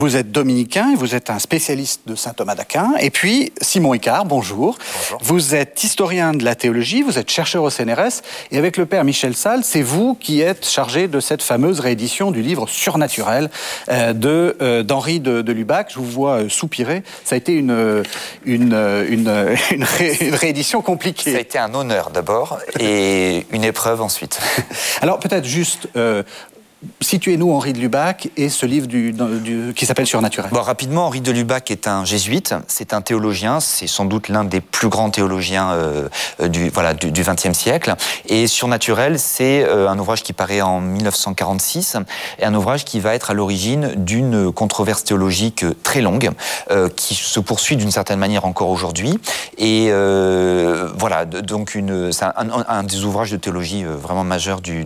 Vous êtes dominicain, vous êtes un spécialiste de saint Thomas d'Aquin. Et puis, Simon Icard, bonjour. Bonjour. Vous êtes historien de la théologie, vous êtes chercheur au CNRS. Et avec le père Michel Salles, c'est vous qui êtes chargé de cette fameuse réédition du livre Surnaturel d'Henri de Lubac. Je vous vois soupirer. Ça a été une réédition compliquée. Ça a été un honneur d'abord et une épreuve ensuite. Alors peut-être juste... situez-nous Henri de Lubac et ce livre qui s'appelle Surnaturel. Bon, rapidement, Henri de Lubac est un jésuite, c'est un théologien, c'est sans doute l'un des plus grands théologiens du XXe siècle. Et Surnaturel, c'est un ouvrage qui paraît en 1946 et un ouvrage qui va être à l'origine d'une controverse théologique très longue qui se poursuit d'une certaine manière encore aujourd'hui. Et voilà, donc c'est un des ouvrages de théologie vraiment majeurs du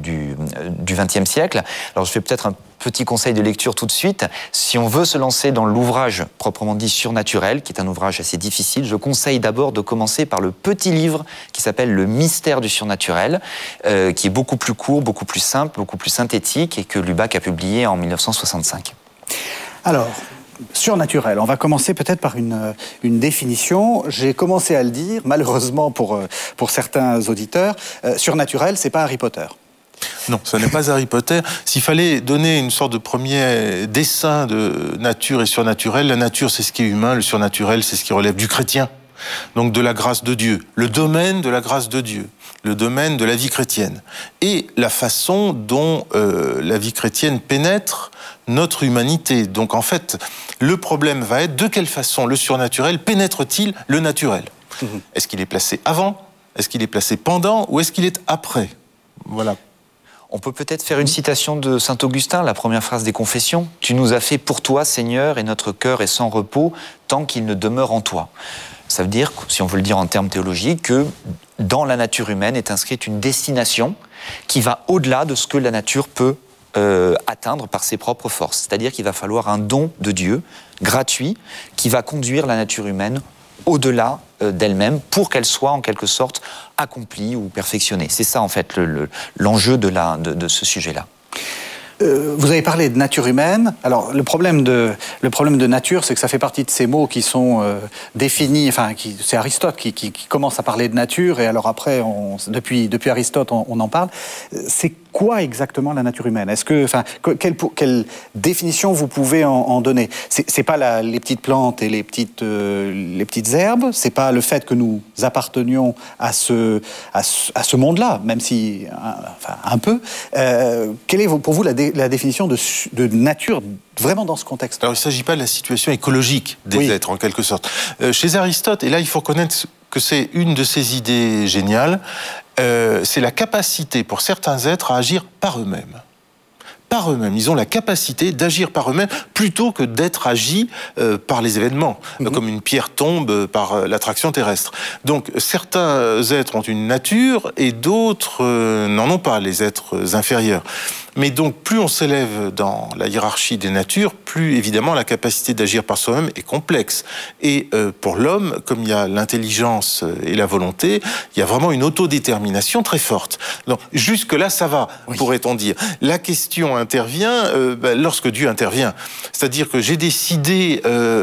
XXe siècle. Alors je fais peut-être un petit conseil de lecture tout de suite. Si on veut se lancer dans l'ouvrage proprement dit Surnaturel, qui est un ouvrage assez difficile, je conseille d'abord de commencer par le petit livre qui s'appelle Le mystère du surnaturel, qui est beaucoup plus court, beaucoup plus simple, beaucoup plus synthétique et que Lubac a publié en 1965. Alors, surnaturel, on va commencer peut-être par une définition. J'ai commencé à le dire, malheureusement pour certains auditeurs, surnaturel, c'est pas Harry Potter. Non, ce n'est pas Harry Potter. S'il fallait donner une sorte de premier dessin de nature et surnaturel, la nature, c'est ce qui est humain, le surnaturel, c'est ce qui relève du chrétien, donc de la grâce de Dieu, le domaine de la grâce de Dieu, le domaine de la vie chrétienne, et la façon dont la vie chrétienne pénètre notre humanité. Donc en fait, le problème va être de quelle façon le surnaturel pénètre-t-il le naturel ? Est-ce qu'il est placé avant ? Est-ce qu'il est placé pendant ? Ou est-ce qu'il est après ? Voilà. On peut peut-être faire une citation de saint Augustin, la première phrase des Confessions. « Tu nous as fait pour toi, Seigneur, et notre cœur est sans repos, tant qu'il ne demeure en toi. » Ça veut dire, si on veut le dire en termes théologiques, que dans la nature humaine est inscrite une destination qui va au-delà de ce que la nature peut atteindre par ses propres forces. C'est-à-dire qu'il va falloir un don de Dieu, gratuit, qui va conduire la nature humaine au-delà d'elle-même pour qu'elle soit en quelque sorte accomplie ou perfectionnée. C'est ça en fait l'enjeu de ce sujet-là. Vous avez parlé de nature humaine. Alors le problème de nature, c'est que ça fait partie de ces mots qui sont définis. Enfin, c'est Aristote qui commence à parler de nature, et alors après, depuis Aristote, on en parle. C'est quoi exactement la nature humaine ? Est-ce que, enfin, quelle définition vous pouvez en donner ? C'est pas les petites plantes et les petites herbes. C'est pas le fait que nous appartenions à ce monde-là, même si un peu. Quelle est pour vous la définition de nature vraiment dans ce contexte? Alors il ne s'agit pas de la situation écologique des êtres en quelque sorte. Chez Aristote, et là il faut reconnaître que c'est une de ses idées géniales, c'est la capacité pour certains êtres à agir par eux-mêmes. Par eux-mêmes. Ils ont la capacité d'agir par eux-mêmes plutôt que d'être agis par les événements, comme une pierre tombe par l'attraction terrestre. Donc certains êtres ont une nature et d'autres n'en ont pas, les êtres inférieurs. Mais donc, plus on s'élève dans la hiérarchie des natures, plus évidemment la capacité d'agir par soi-même est complexe. Et pour l'homme, comme il y a l'intelligence et la volonté, il y a vraiment une autodétermination très forte. Donc, jusque-là, ça va, pourrait-on dire. La question intervient lorsque Dieu intervient. C'est-à-dire que j'ai décidé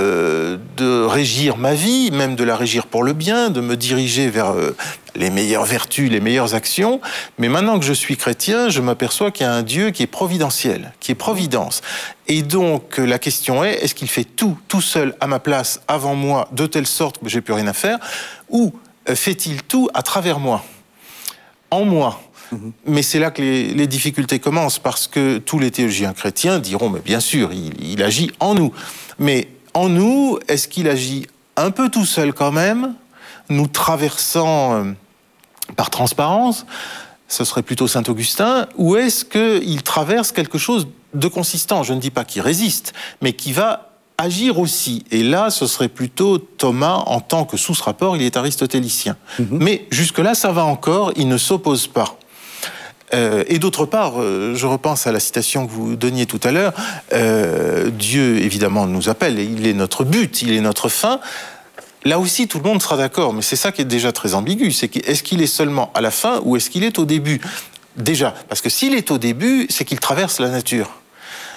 de régir ma vie, même de la régir pour le bien, de me diriger vers les meilleures vertus, les meilleures actions. Mais maintenant que je suis chrétien, je m'aperçois qu'il y a un Dieu qui est providentiel, qui est providence. Et donc, la question est-ce qu'il fait tout seul, à ma place, avant moi, de telle sorte que j'ai plus rien à faire, ou fait-il tout à travers moi, en moi ? Mais c'est là que les difficultés commencent, parce que tous les théologiens chrétiens diront, mais bien sûr, il agit en nous. Mais en nous, est-ce qu'il agit un peu tout seul quand même, nous traversant par transparence, ce serait plutôt saint Augustin, ou est-ce qu'il traverse quelque chose de consistant ? Je ne dis pas qu'il résiste, mais qui va agir aussi. Et là, ce serait plutôt Thomas, en tant que sous ce rapport, il est aristotélicien. Mais jusque-là, ça va encore, il ne s'oppose pas. Et d'autre part, je repense à la citation que vous donniez tout à l'heure, Dieu, évidemment, nous appelle, et il est notre but, il est notre fin. Là aussi, tout le monde sera d'accord, mais c'est ça qui est déjà très ambigu. C'est est-ce qu'il est seulement à la fin ou est-ce qu'il est au début ? Déjà, parce que s'il est au début, c'est qu'il traverse la nature.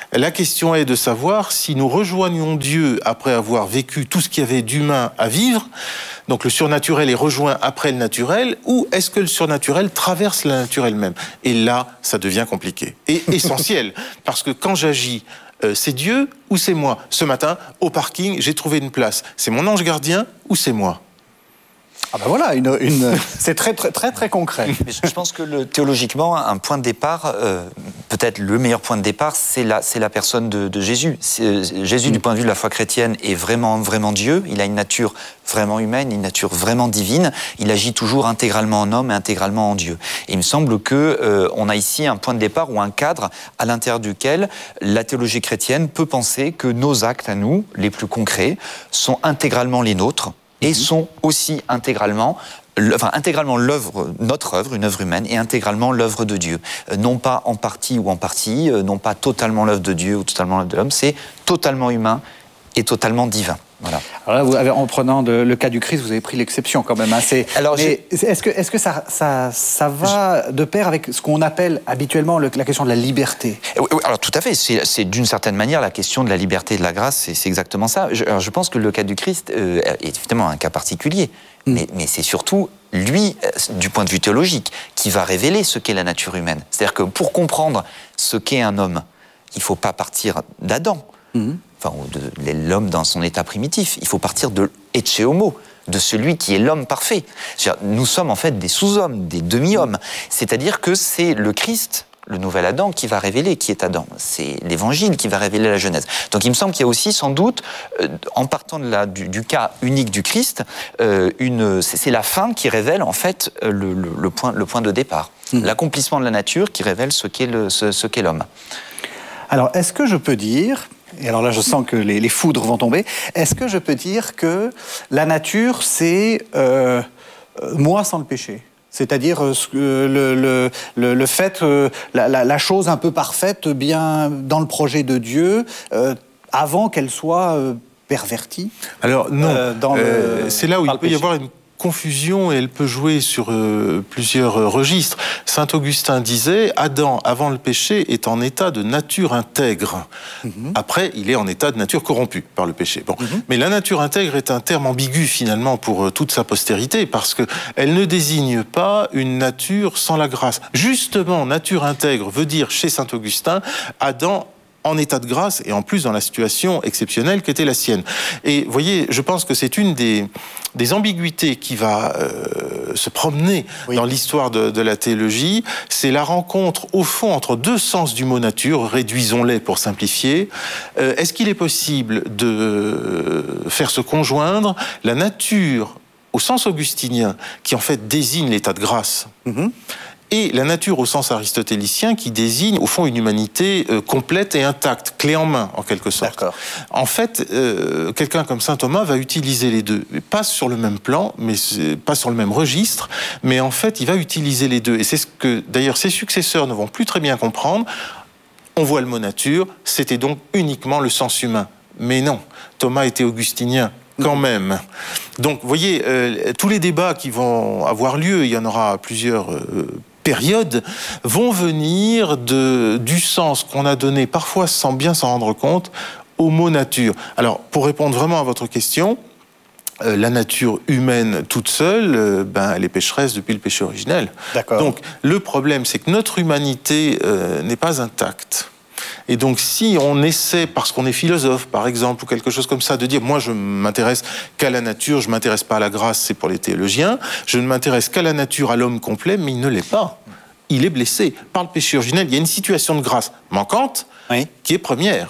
La question est de savoir si nous rejoignons Dieu après avoir vécu tout ce qu'il y avait d'humain à vivre, donc le surnaturel est rejoint après le naturel, ou est-ce que le surnaturel traverse la nature elle-même? Et là, ça devient compliqué. Et essentiel, parce que quand j'agis, c'est Dieu ou c'est moi? Ce matin, au parking, j'ai trouvé une place. C'est mon ange gardien ou c'est moi? Ah ben voilà, c'est très, très, très, très concret. Mais je pense que théologiquement, un point de départ, peut-être le meilleur point de départ, c'est la personne de Jésus. Jésus, du point de vue de la foi chrétienne, est vraiment, vraiment Dieu. Il a une nature vraiment humaine, une nature vraiment divine. Il agit toujours intégralement en homme et intégralement en Dieu. Et il me semble que on a ici un point de départ ou un cadre à l'intérieur duquel la théologie chrétienne peut penser que nos actes à nous, les plus concrets, sont intégralement les nôtres. Et sont aussi intégralement notre œuvre, une œuvre humaine, et intégralement l'œuvre de Dieu. Non pas en partie ou en partie, non pas totalement l'œuvre de Dieu ou totalement l'œuvre de l'homme, c'est totalement humain et totalement divin. Voilà. Alors là, en prenant le cas du Christ, vous avez pris l'exception quand même. Hein. Est-ce que ça va de pair avec ce qu'on appelle habituellement la question de la liberté? Oui, alors tout à fait. C'est d'une certaine manière la question de la liberté et de la grâce. C'est exactement ça. Je pense que le cas du Christ est évidemment un cas particulier. Mais c'est surtout lui, du point de vue théologique, qui va révéler ce qu'est la nature humaine. C'est-à-dire que pour comprendre ce qu'est un homme, il ne faut pas partir d'Adam. De l'homme dans son état primitif. Il faut partir de ecce homo, de celui qui est l'homme parfait. Nous sommes en fait des sous-hommes, des demi-hommes. C'est-à-dire que c'est le Christ, le nouvel Adam, qui va révéler qui est Adam. C'est l'Évangile qui va révéler la Genèse. Donc il me semble qu'il y a aussi sans doute, en partant du cas unique du Christ, c'est la fin qui révèle en fait le point de départ. L'accomplissement de la nature qui révèle ce qu'est l'homme. Alors, est-ce que je peux dire... Et alors là, je sens que les foudres vont tomber. Est-ce que je peux dire que la nature, c'est moi sans le péché? C'est-à-dire le fait, la chose un peu parfaite, bien dans le projet de Dieu, avant qu'elle soit pervertie? Alors non, c'est là où il peut y avoir une confusion et elle peut jouer sur plusieurs registres. Saint Augustin disait « Adam, avant le péché, est en état de nature intègre. Après, il est en état de nature corrompue par le péché. » Bon. Mais la nature intègre est un terme ambigu finalement pour toute sa postérité parce qu'elle ne désigne pas une nature sans la grâce. Justement, nature intègre veut dire chez Saint Augustin, Adam en état de grâce et en plus dans la situation exceptionnelle qu'était la sienne. Et vous voyez, je pense que c'est une des ambiguïtés qui va se promener dans l'histoire de la théologie. C'est la rencontre, au fond, entre deux sens du mot nature, réduisons-les pour simplifier. Est-ce qu'il est possible de faire se conjoindre la nature au sens augustinien, qui en fait désigne l'état de grâce, et la nature au sens aristotélicien qui désigne au fond une humanité complète et intacte, clé en main en quelque sorte. En fait, quelqu'un comme saint Thomas va utiliser les deux, pas sur le même plan, mais pas sur le même registre, mais en fait il va utiliser les deux. Et c'est ce que d'ailleurs ses successeurs ne vont plus très bien comprendre. On voit le mot nature, c'était donc uniquement le sens humain. Mais non, Thomas était augustinien. Quand même. Donc, vous voyez, tous les débats qui vont avoir lieu, il y en aura plusieurs périodes, vont venir du sens qu'on a donné, parfois sans bien s'en rendre compte, au mot nature. Alors, pour répondre vraiment à votre question, la nature humaine toute seule, elle est pécheresse depuis le péché originel. Donc, le problème, c'est que notre humanité n'est pas intacte. Et donc, si on essaie, parce qu'on est philosophe, par exemple, ou quelque chose comme ça, de dire, moi, je m'intéresse qu'à la nature, je m'intéresse pas à la grâce, c'est pour les théologiens, je ne m'intéresse qu'à la nature, à l'homme complet, mais il ne l'est pas. Il est blessé par le péché originel. Il y a une situation de grâce manquante qui est première.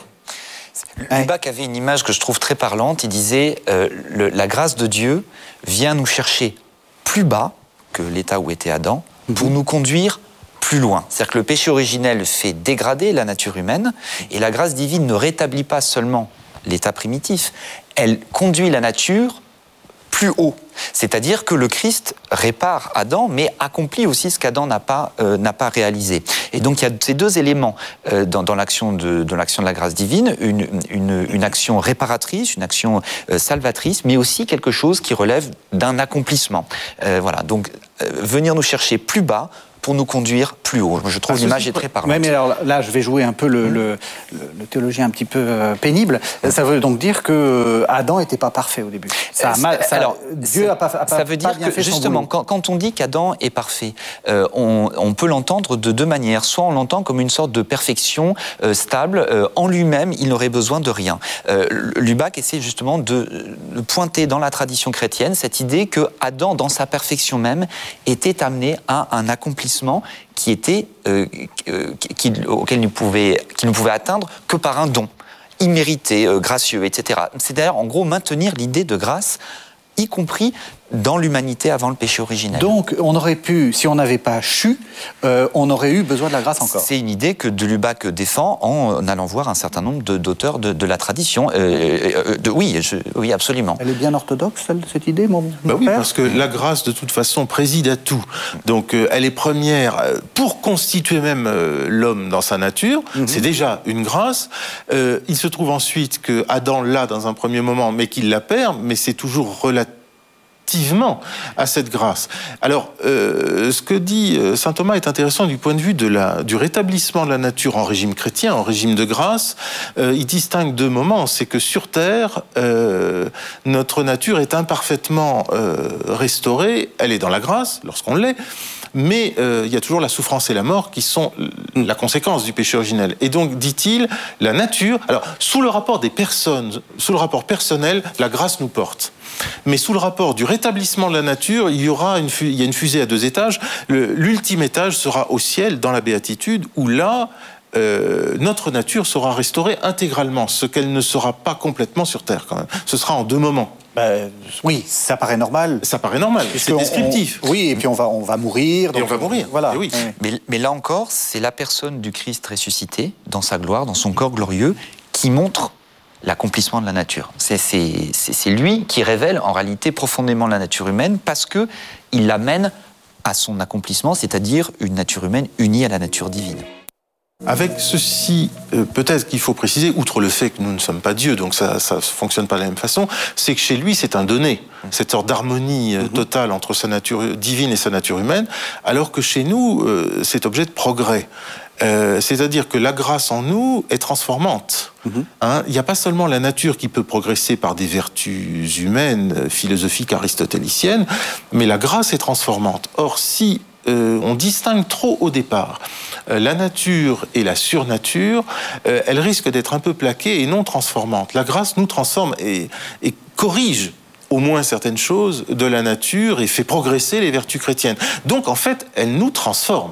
Lubac avait une image que je trouve très parlante. Il disait, la grâce de Dieu vient nous chercher plus bas que l'état où était Adam, pour nous conduire plus loin. C'est-à-dire que le péché originel fait dégrader la nature humaine et la grâce divine ne rétablit pas seulement l'état primitif, elle conduit la nature plus haut. C'est-à-dire que le Christ répare Adam, mais accomplit aussi ce qu'Adam n'a pas réalisé. Et donc il y a ces deux éléments dans l'action de la grâce divine, une action réparatrice, une action salvatrice, mais aussi quelque chose qui relève d'un accomplissement. Voilà. Donc venir nous chercher plus bas pour nous conduire plus haut. Je trouve l'image est très parlante. Oui, mais alors là, je vais jouer un peu le théologien un petit peu pénible. Ça veut donc dire que Adam n'était pas parfait au début. Dieu n'a pas ça veut dire bien que fait justement, quand on dit qu'Adam est parfait, on peut l'entendre de deux manières. Soit on l'entend comme une sorte de perfection stable, en lui-même, il n'aurait besoin de rien. Lubac essaie justement de pointer dans la tradition chrétienne cette idée que Adam, dans sa perfection même, était amené à un accomplissement qui était qu'il ne pouvait atteindre que par un don immérité, gracieux, etc. C'est d'ailleurs en gros maintenir l'idée de grâce, y compris dans l'humanité avant le péché originel. Donc, on aurait pu, si on n'avait pas chu, on aurait eu besoin de la grâce encore. C'est une idée que de Lubac défend en allant voir un certain nombre d'auteurs de la tradition. Oui, absolument. Elle est bien orthodoxe, cette idée, mon père ? Oui, père ? parce que la grâce, de toute façon, préside à tout. Donc, elle est première pour constituer même l'homme dans sa nature. C'est déjà une grâce. Il se trouve ensuite que Adam l'a dans un premier moment, mais qu'il la perd, mais c'est toujours relativement à cette grâce. Alors, ce que dit saint Thomas est intéressant du point de vue du rétablissement de la nature en régime chrétien, en régime de grâce. Il distingue deux moments. C'est que sur Terre, notre nature est imparfaitement restaurée. Elle est dans la grâce, lorsqu'on l'est. Mais il y a toujours la souffrance et la mort qui sont la conséquence du péché originel. Et donc, dit-il, la nature... Alors, sous le rapport des personnes, sous le rapport personnel, la grâce nous porte. Mais sous le rapport du rétablissement de la nature, il y a une fusée à 2 étages. L'ultime étage sera au ciel, dans la béatitude, où là, notre nature sera restaurée intégralement, ce qu'elle ne sera pas complètement sur Terre, quand même. Ce sera en 2 moments. Oui, ça paraît normal. Ça paraît normal, c'est descriptif. Oui, et puis on va mourir. Et on va mourir, voilà. Oui. Mais là encore, c'est la personne du Christ ressuscité, dans sa gloire, dans son corps glorieux, qui montre l'accomplissement de la nature. C'est lui qui révèle en réalité profondément la nature humaine parce qu'il l'amène à son accomplissement, c'est-à-dire une nature humaine unie à la nature divine. Avec ceci, peut-être qu'il faut préciser, outre le fait que nous ne sommes pas Dieu, donc ça ne fonctionne pas de la même façon, c'est que chez lui, c'est un donné, cette sorte d'harmonie totale entre sa nature divine et sa nature humaine, alors que chez nous, c'est objet de progrès. C'est-à-dire que la grâce en nous est transformante. Il n'y a pas seulement la nature qui peut progresser par des vertus humaines, philosophiques, aristotéliciennes, mais la grâce est transformante. Or, si on distingue trop au départ la nature et la surnature, elle risque d'être un peu plaquée et non transformante. La grâce nous transforme et corrige au moins certaines choses de la nature et fait progresser les vertus chrétiennes. Donc, en fait, elle nous transforme.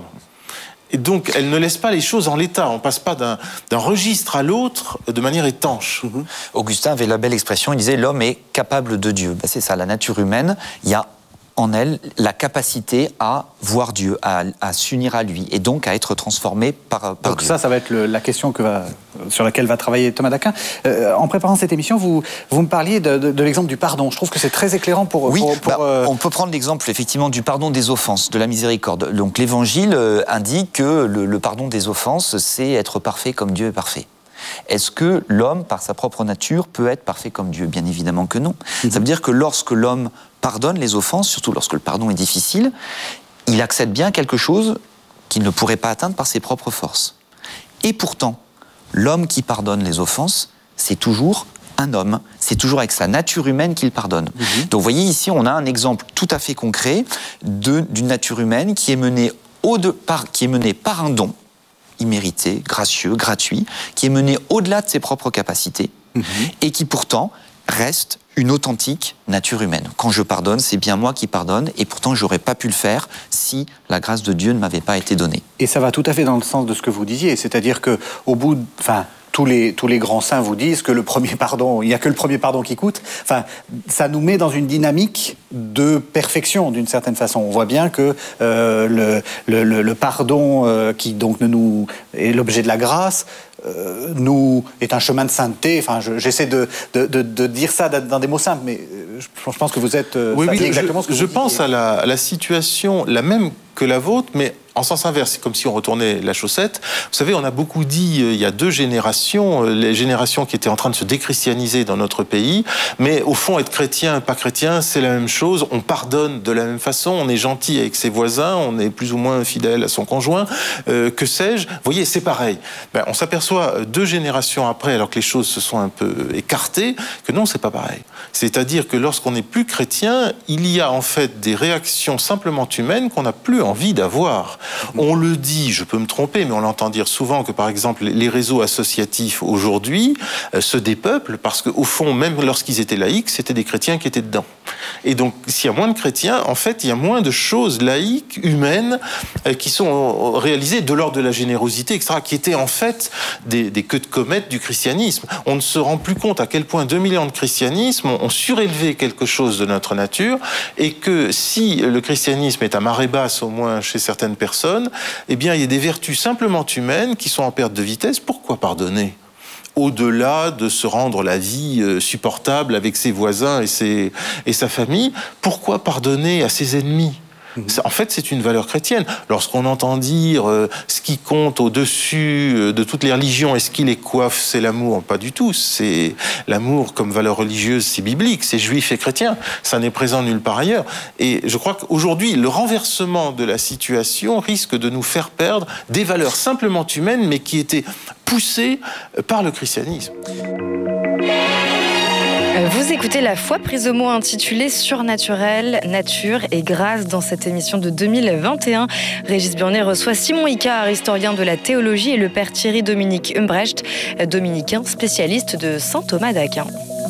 Et donc, elle ne laisse pas les choses en l'état. On ne passe pas d'un registre à l'autre de manière étanche. Augustin avait la belle expression, il disait « l'homme est capable de Dieu ». C'est ça, la nature humaine, il y a en elle la capacité à voir Dieu, à s'unir à lui, et donc à être transformé par donc Dieu. Ça va être la question sur laquelle va travailler Thomas d'Aquin. En préparant cette émission, vous me parliez de l'exemple du pardon. Je trouve que c'est très éclairant pour... On peut prendre l'exemple effectivement du pardon des offenses, de la miséricorde. Donc l'Évangile indique que le pardon des offenses, c'est être parfait comme Dieu est parfait. Est-ce que l'homme, par sa propre nature, peut être parfait comme Dieu ? Bien évidemment que non. Ça veut dire que lorsque l'homme pardonne les offenses, surtout lorsque le pardon est difficile, il accède bien à quelque chose qu'il ne pourrait pas atteindre par ses propres forces. Et pourtant, l'homme qui pardonne les offenses, c'est toujours un homme, c'est toujours avec sa nature humaine qu'il pardonne. Donc vous voyez ici, on a un exemple tout à fait concret d'une nature humaine qui est menée par un don immérité, gracieux, gratuit, qui est mené au-delà de ses propres capacités et qui pourtant reste une authentique nature humaine. Quand je pardonne, c'est bien moi qui pardonne et pourtant j'aurais pas pu le faire si la grâce de Dieu ne m'avait pas été donnée. Et ça va tout à fait dans le sens de ce que vous disiez, c'est-à-dire que au bout de... Tous les grands saints vous disent que le premier pardon, il n'y a que le premier pardon qui coûte. Ça nous met dans une dynamique de perfection, d'une certaine façon. On voit bien que le pardon qui donc est l'objet de la grâce est un chemin de sainteté. J'essaie de dire ça dans des mots simples, mais je pense que vous êtes exactement ce que je vous pense disiez. à la situation, la même que la vôtre, mais en sens inverse, c'est comme si on retournait la chaussette. Vous savez, on a beaucoup dit, il y a 2 générations, les générations qui étaient en train de se déchristianiser dans notre pays, mais au fond, être chrétien, pas chrétien, c'est la même chose, on pardonne de la même façon, on est gentil avec ses voisins, on est plus ou moins fidèle à son conjoint, que sais-je. Vous voyez, c'est pareil. On s'aperçoit 2 générations après, alors que les choses se sont un peu écartées, que non, c'est pas pareil. C'est-à-dire que lorsqu'on n'est plus chrétien, il y a en fait des réactions simplement humaines qu'on n'a plus envie d'avoir. On le dit, je peux me tromper, mais on l'entend dire souvent que, par exemple, les réseaux associatifs aujourd'hui se dépeuplent parce qu'au fond, même lorsqu'ils étaient laïcs, c'était des chrétiens qui étaient dedans. Et donc, s'il y a moins de chrétiens, en fait, il y a moins de choses laïques, humaines, qui sont réalisées de l'ordre de la générosité, etc., qui étaient en fait des queues de comète du christianisme. On ne se rend plus compte à quel point 2000 ans de christianisme ont surélevé quelque chose de notre nature, et que si le christianisme est à marée basse, au moins chez certaines personnes, eh bien, il y a des vertus simplement humaines qui sont en perte de vitesse. Pourquoi pardonner ? Au-delà de se rendre la vie supportable avec ses voisins et sa famille, pourquoi pardonner à ses ennemis ? En fait, c'est une valeur chrétienne. Lorsqu'on entend dire ce qui compte au-dessus de toutes les religions et ce qui les coiffe, c'est l'amour, pas du tout. C'est l'amour comme valeur religieuse, c'est biblique, c'est juif et chrétien. Ça n'est présent nulle part ailleurs. Et je crois qu'aujourd'hui, le renversement de la situation risque de nous faire perdre des valeurs simplement humaines, mais qui étaient poussées par le christianisme. Vous écoutez La Foi prise au mot intitulée Surnaturel, Nature et Grâce dans cette émission de 2021. Régis Burnet reçoit Simon Icard, historien de la théologie, et le père Thierry Dominique Humbrecht, dominicain spécialiste de saint Thomas d'Aquin.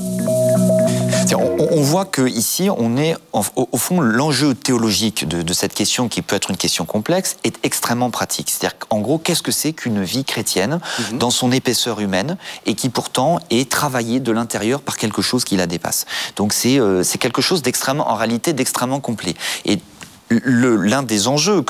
On voit qu'ici, on est, au fond, l'enjeu théologique de cette question, qui peut être une question complexe, est extrêmement pratique. C'est-à-dire qu'en gros, qu'est-ce que c'est qu'une vie chrétienne dans son épaisseur humaine, et qui pourtant est travaillée de l'intérieur par quelque chose qui la dépasse. Donc c'est quelque chose d'extrêmement, en réalité, d'extrêmement complet. Et l'un des enjeux,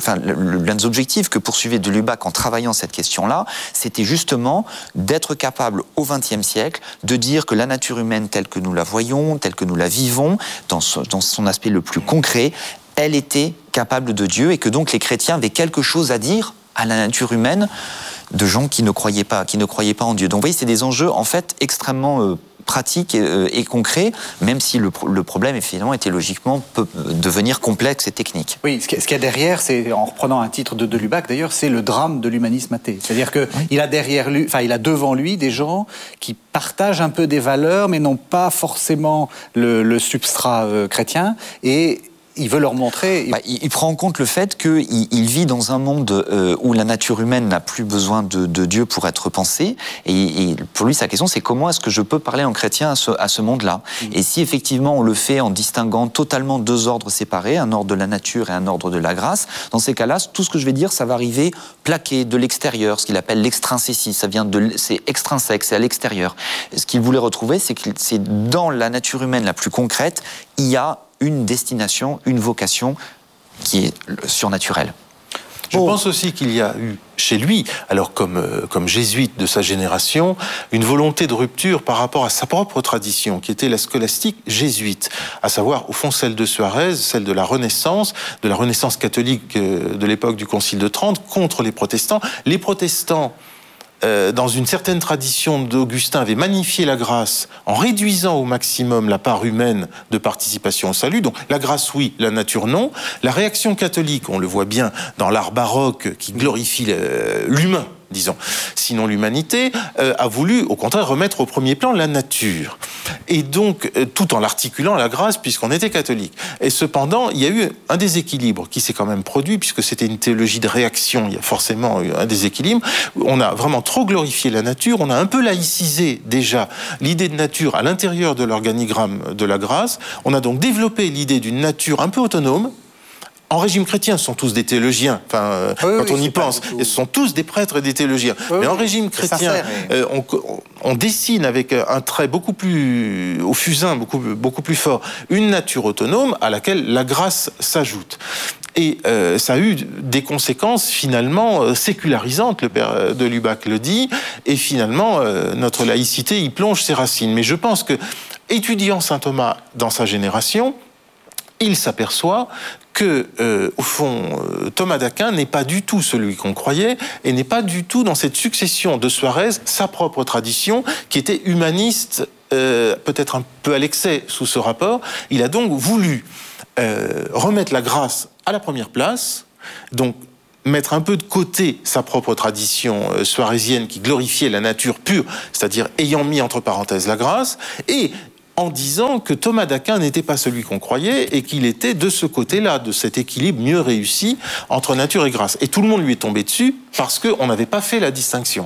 l'un des objectifs que poursuivait de Lubac en travaillant cette question-là, c'était justement d'être capable au XXe siècle de dire que la nature humaine telle que nous la voyons, telle que nous la vivons, dans son aspect le plus concret, elle était capable de Dieu, et que donc les chrétiens avaient quelque chose à dire à la nature humaine de gens qui ne croyaient pas en Dieu. Donc vous voyez, c'est des enjeux en fait extrêmement pratique et concret, même si le problème, évidemment, théologiquement, peut devenir complexe et technique. Oui, ce qu'il y a derrière, c'est, en reprenant un titre de Lubac d'ailleurs, c'est le drame de l'humanisme athée. C'est-à-dire qu'il a derrière lui, il a devant lui des gens qui partagent un peu des valeurs, mais n'ont pas forcément le substrat chrétien, et il veut leur montrer... Il prend en compte le fait qu'il vit dans un monde où la nature humaine n'a plus besoin de Dieu pour être pensée. Et pour lui, sa question, c'est comment est-ce que je peux parler en chrétien à ce monde-là ? Et si effectivement on le fait en distinguant totalement 2 ordres séparés, un ordre de la nature et un ordre de la grâce, dans ces cas-là, tout ce que je vais dire, ça va arriver plaqué de l'extérieur, ce qu'il appelle l'extrinsécie. C'est extrinsèque, c'est à l'extérieur. Ce qu'il voulait retrouver, c'est que c'est dans la nature humaine la plus concrète, il y a une destination, une vocation qui est surnaturelle. Je pense aussi qu'il y a eu chez lui, alors comme jésuite de sa génération, une volonté de rupture par rapport à sa propre tradition, qui était la scolastique jésuite, à savoir, au fond, celle de Suarez, celle de la Renaissance catholique de l'époque du Concile de Trente, contre les protestants. Les protestants, dans une certaine tradition d'Augustin, avait magnifié la grâce en réduisant au maximum la part humaine de participation au salut. Donc la grâce, oui, la nature, non. La réaction catholique, on le voit bien dans l'art baroque qui glorifie l'humain, disons, sinon l'humanité, a voulu, au contraire, remettre au premier plan la nature. Et donc, tout en l'articulant à la grâce, puisqu'on était catholique. Et cependant, il y a eu un déséquilibre qui s'est quand même produit, puisque c'était une théologie de réaction, il y a forcément eu un déséquilibre. On a vraiment trop glorifié la nature, on a un peu laïcisé déjà l'idée de nature à l'intérieur de l'organigramme de la grâce. On a donc développé l'idée d'une nature un peu autonome. En régime chrétien, ce sont tous des théologiens. Quand on y pense, ce sont tous des prêtres et des théologiens. Mais en régime chrétien, on dessine avec un trait beaucoup plus au fusain, beaucoup plus fort, une nature autonome à laquelle la grâce s'ajoute. Et ça a eu des conséquences finalement sécularisantes, le père de Lubac le dit, et finalement notre laïcité y plonge ses racines. Mais je pense que, étudiant saint Thomas dans sa génération, il s'aperçoit que, au fond, Thomas d'Aquin n'est pas du tout celui qu'on croyait et n'est pas du tout dans cette succession de Suarez, sa propre tradition, qui était humaniste, peut-être un peu à l'excès sous ce rapport. Il a donc voulu remettre la grâce à la première place, donc mettre un peu de côté sa propre tradition suarézienne qui glorifiait la nature pure, c'est-à-dire ayant mis entre parenthèses la grâce, et en disant que Thomas d'Aquin n'était pas celui qu'on croyait et qu'il était de ce côté-là, de cet équilibre mieux réussi entre nature et grâce. Et tout le monde lui est tombé dessus parce qu'on n'avait pas fait la distinction.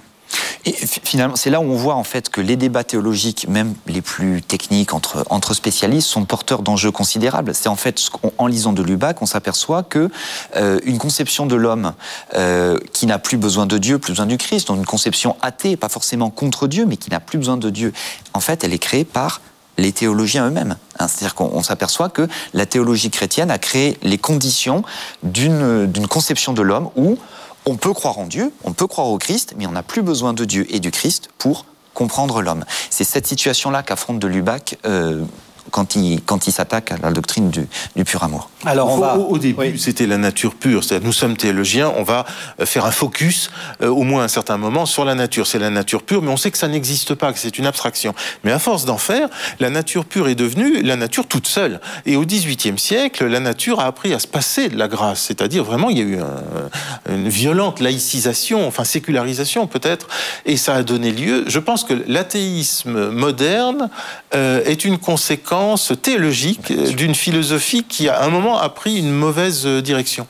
Et finalement, c'est là où on voit en fait que les débats théologiques, même les plus techniques entre spécialistes, sont porteurs d'enjeux considérables. C'est en fait, en lisant de Lubac, on s'aperçoit que une conception de l'homme qui n'a plus besoin de Dieu, plus besoin du Christ, donc une conception athée, pas forcément contre Dieu, mais qui n'a plus besoin de Dieu, en fait, elle est créée par les théologiens eux-mêmes. C'est-à-dire qu'on s'aperçoit que la théologie chrétienne a créé les conditions d'une conception de l'homme où on peut croire en Dieu, on peut croire au Christ, mais on n'a plus besoin de Dieu et du Christ pour comprendre l'homme. C'est cette situation-là qu'affronte de Lubac quand il s'attaque à la doctrine du pur amour. Alors au début, c'était la nature pure. C'est-à-dire, nous sommes théologiens, on va faire un focus, au moins à un certain moment, sur la nature. C'est la nature pure, mais on sait que ça n'existe pas, que c'est une abstraction. Mais à force d'en faire, la nature pure est devenue la nature toute seule. Et au XVIIIe siècle, la nature a appris à se passer de la grâce. C'est-à-dire, vraiment, il y a eu une violente laïcisation, enfin sécularisation peut-être, et ça a donné lieu. Je pense que l'athéisme moderne est une conséquence théologique d'une philosophie qui, à un moment, a pris une mauvaise direction.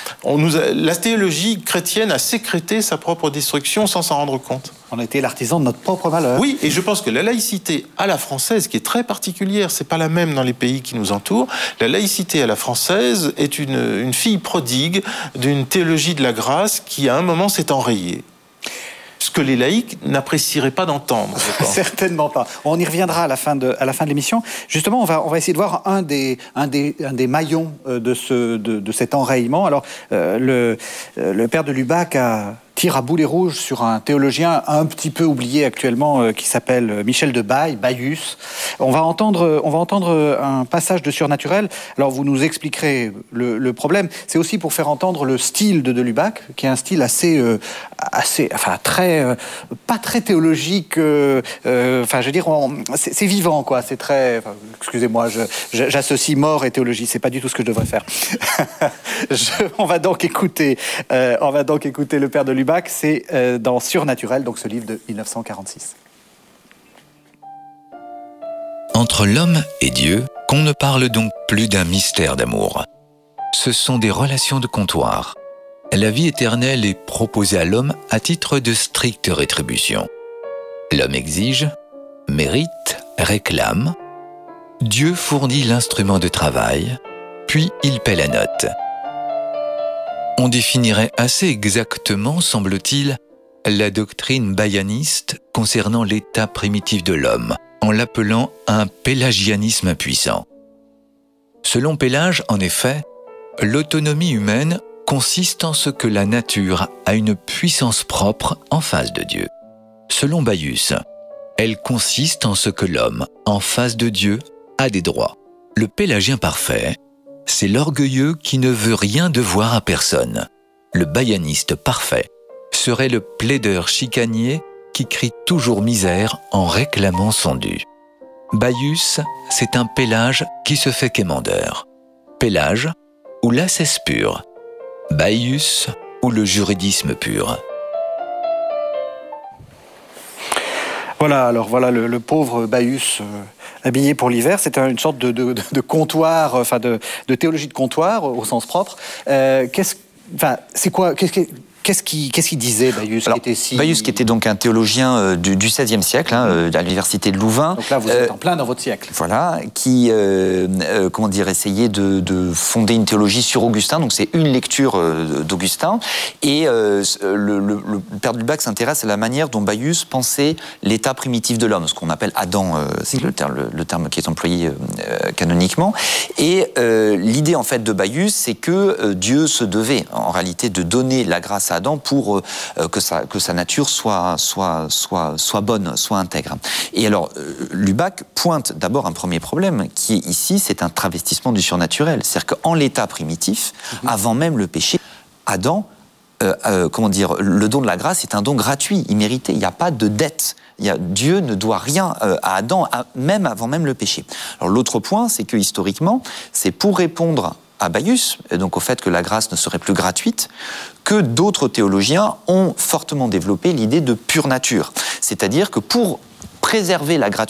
La théologie chrétienne a sécrété sa propre destruction sans s'en rendre compte. On a été l'artisan de notre propre malheur. Oui, et je pense que la laïcité à la française, qui est très particulière, c'est pas la même dans les pays qui nous entourent, la laïcité à la française est une fille prodigue d'une théologie de la grâce qui, à un moment, s'est enrayée. Ce que les laïcs n'apprécieraient pas d'entendre. Certainement pas. On y reviendra à la fin de l'émission. Justement, on va essayer de voir un des maillons de cet enrayement. Alors, le père de Lubac tire à boulet rouge sur un théologien un petit peu oublié actuellement qui s'appelle Michel de Baius. On va entendre un passage de Surnaturel. Alors vous nous expliquerez le problème. C'est aussi pour faire entendre le style de Lubac, qui est un style pas très théologique. Je veux dire, c'est vivant, quoi. C'est très. Excusez-moi, j'associe mort et théologie. C'est pas du tout ce que je devrais faire. On va donc écouter le père de Lubac. C'est dans Surnaturel, donc ce livre de 1946. Entre l'homme et Dieu, qu'on ne parle donc plus d'un mystère d'amour. Ce sont des relations de comptoir. La vie éternelle est proposée à l'homme à titre de stricte rétribution. L'homme exige, mérite, réclame. Dieu fournit l'instrument de travail, puis il paie la note. On définirait assez exactement, semble-t-il, la doctrine bayaniste concernant l'état primitif de l'homme, en l'appelant un pélagianisme impuissant. Selon Pélage, en effet, l'autonomie humaine consiste en ce que la nature a une puissance propre en face de Dieu. Selon Baius, elle consiste en ce que l'homme, en face de Dieu, a des droits. Le pélagien parfait, c'est l'orgueilleux qui ne veut rien devoir à personne. Le bayaniste parfait serait le plaideur chicanier qui crie toujours misère en réclamant son dû. Baius, c'est un Pélage qui se fait quémandeur. Pélage ou l'assesse pure. Baius ou le juridisme pur. Voilà le pauvre Baius habillé pour l'hiver. C'est une sorte de comptoir, enfin de théologie de comptoir au sens propre. Qu'est-ce qu'il disait, Baius? Baius, qui était donc un théologien du XVIe siècle, à l'université de Louvain. Donc là, vous êtes en plein dans votre siècle. Voilà, qui, essayait de fonder une théologie sur Augustin. Donc c'est une lecture d'Augustin. Et le père de Lubac s'intéresse à la manière dont Baius pensait l'état primitif de l'homme, ce qu'on appelle Adam, c'est le terme qui est employé canoniquement. Et l'idée, en fait, de Baius, c'est que Dieu se devait, en réalité, de donner la grâce à Adam pour que sa nature soit bonne, soit intègre. Et alors, Lubac pointe d'abord un premier problème, qui est ici, c'est un travestissement du surnaturel. C'est-à-dire qu'en l'état primitif, avant même le péché, Adam, le don de la grâce est un don gratuit, immérité. Il n'y a pas de dette. Dieu ne doit rien à Adam, même avant même le péché. Alors l'autre point, c'est que historiquement, c'est pour répondre à Baius, et donc au fait que la grâce ne serait plus gratuite, que d'autres théologiens ont fortement développé l'idée de pure nature. C'est-à-dire que pour préserver la gratuité